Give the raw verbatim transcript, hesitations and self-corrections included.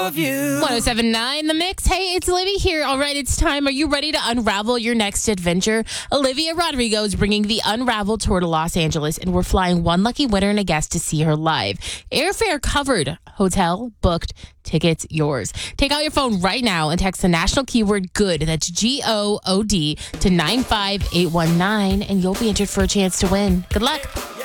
of you. one oh seven point nine The Mix. Hey, it's Livy here. All right, it's time. Are you ready to unravel your next adventure? Olivia Rodrigo is bringing the Unravel Tour to Los Angeles, and we're flying one lucky winner and a guest to see her live. Airfare covered, hotel booked, tickets yours. Take out your phone right now and text the national keyword GOOD, that's G O O D, to nine five eight one nine, and you'll be entered for a chance to win. Good luck.